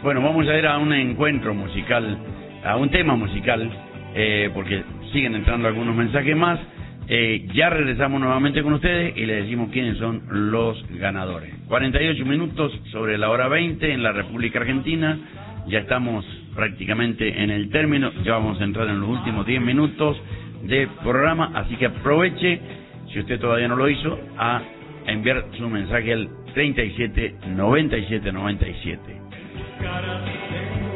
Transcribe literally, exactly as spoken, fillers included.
Bueno, vamos a ir a un encuentro musical, a un tema musical, eh, porque siguen entrando algunos mensajes más. Eh, ya regresamos nuevamente con ustedes y les decimos quiénes son los ganadores. cuarenta y ocho minutos sobre la hora veinte en la República Argentina. Ya estamos prácticamente en el término, ya vamos a entrar en los últimos diez minutos del programa, así que aproveche, si usted todavía no lo hizo, a enviar su mensaje al treinta y siete noventa y siete noventa y siete.